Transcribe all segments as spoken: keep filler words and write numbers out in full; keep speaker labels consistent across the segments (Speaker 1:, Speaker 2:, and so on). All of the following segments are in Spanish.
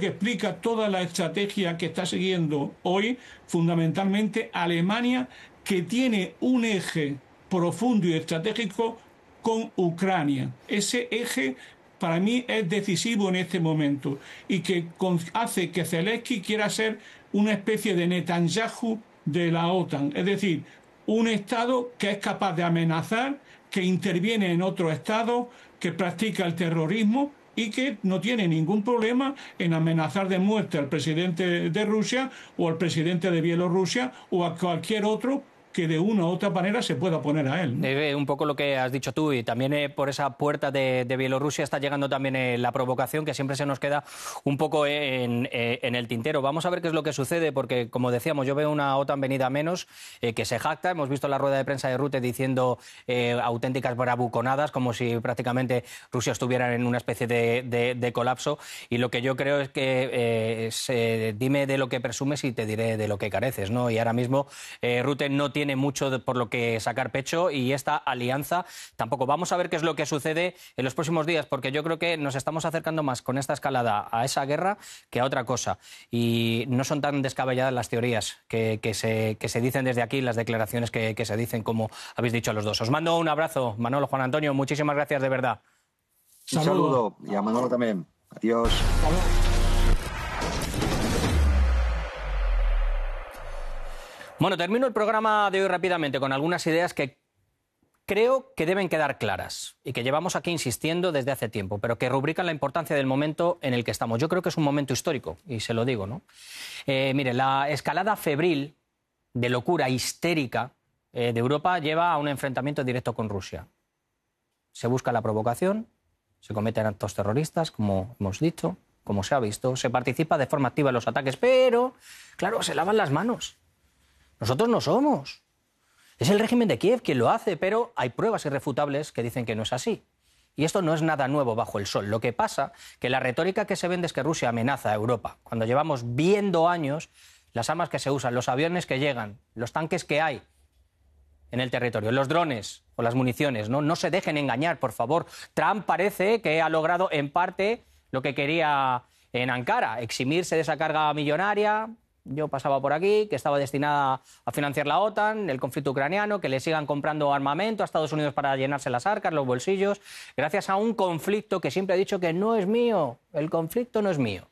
Speaker 1: que explica toda la estrategia que está siguiendo hoy, fundamentalmente Alemania, que tiene un eje profundo y estratégico con Ucrania. Ese eje para mí es decisivo en este momento y que hace que Zelensky quiera ser una especie de Netanyahu de la OTAN, es decir, un Estado que es capaz de amenazar, que interviene en otro Estado, que practica el terrorismo y que no tiene ningún problema en amenazar de muerte al presidente de Rusia o al presidente de Bielorrusia o a cualquier otro que de una u otra manera se pueda oponer a él, ¿no?
Speaker 2: Eh, un poco lo que has dicho tú, y también eh, por esa puerta de, de Bielorrusia está llegando también eh, la provocación, que siempre se nos queda un poco en, eh, en el tintero. Vamos a ver qué es lo que sucede, porque como decíamos, yo veo una OTAN venida menos, eh, que se jacta. Hemos visto la rueda de prensa de Rutte diciendo eh, auténticas bravuconadas, como si prácticamente Rusia estuviera en una especie de, de, de colapso, y lo que yo creo es que eh, se, dime de lo que presumes y te diré de lo que careces, ¿no? Y ahora mismo eh, Rutte no tiene tiene mucho de, por lo que sacar pecho, y esta alianza tampoco. Vamos a ver qué es lo que sucede en los próximos días, porque yo creo que nos estamos acercando más con esta escalada a esa guerra que a otra cosa, y no son tan descabelladas las teorías que, que, se, que se dicen desde aquí, las declaraciones que, que se dicen, como habéis dicho a los dos. Os mando un abrazo, Manolo, Juan Antonio, muchísimas gracias de verdad.
Speaker 3: Un saludo, y a Manolo también. Adiós.
Speaker 2: Bueno, termino el programa de hoy rápidamente con algunas ideas que creo que deben quedar claras y que llevamos aquí insistiendo desde hace tiempo, pero que rubrican la importancia del momento en el que estamos. Yo creo que es un momento histórico, y se lo digo, ¿no? Eh, mire, la escalada febril de locura histérica eh, de Europa lleva a un enfrentamiento directo con Rusia. Se busca la provocación, se cometen actos terroristas, como hemos dicho, como se ha visto, se participa de forma activa en los ataques, pero, claro, se lavan las manos. Nosotros no somos. Es el régimen de Kiev quien lo hace, pero hay pruebas irrefutables que dicen que no es así. Y esto no es nada nuevo bajo el sol. Lo que pasa es que la retórica que se vende es que Rusia amenaza a Europa, cuando llevamos viendo años las armas que se usan, los aviones que llegan, los tanques que hay en el territorio, los drones o las municiones. No, no se dejen engañar, por favor. Trump parece que ha logrado en parte lo que quería en Ankara, eximirse de esa carga millonaria. Yo pasaba por aquí, que estaba destinada a financiar la OTAN, el conflicto ucraniano, que le sigan comprando armamento a Estados Unidos para llenarse las arcas, los bolsillos, gracias a un conflicto que siempre he dicho que no es mío. El conflicto no es mío.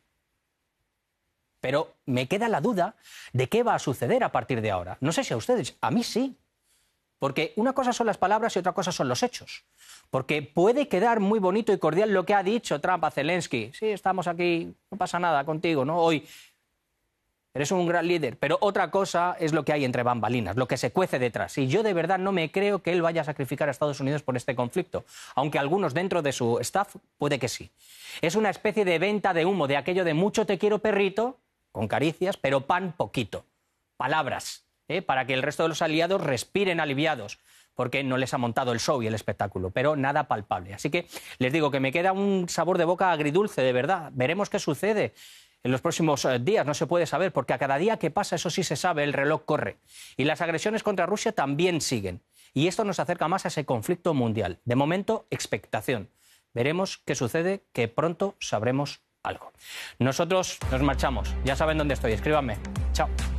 Speaker 2: Pero me queda la duda de qué va a suceder a partir de ahora. No sé si a ustedes, a mí sí. Porque una cosa son las palabras y otra cosa son los hechos. Porque puede quedar muy bonito y cordial lo que ha dicho Trump a Zelensky. Sí, estamos aquí, no pasa nada contigo, ¿no? Hoy eres un gran líder, pero otra cosa es lo que hay entre bambalinas, lo que se cuece detrás. Y yo de verdad no me creo que él vaya a sacrificar a Estados Unidos por este conflicto, aunque algunos dentro de su staff puede que sí. Es una especie de venta de humo, de aquello de mucho te quiero perrito, con caricias, pero pan poquito. Palabras, ¿eh? Para que el resto de los aliados respiren aliviados, porque no les ha montado el show y el espectáculo, pero nada palpable. Así que les digo que me queda un sabor de boca agridulce, de verdad. Veremos qué sucede en los próximos días, no se puede saber, porque a cada día que pasa, eso sí se sabe, el reloj corre. Y las agresiones contra Rusia también siguen. Y esto nos acerca más a ese conflicto mundial. De momento, expectación. Veremos qué sucede, que pronto sabremos algo. Nosotros nos marchamos. Ya saben dónde estoy. Escríbanme. Chao.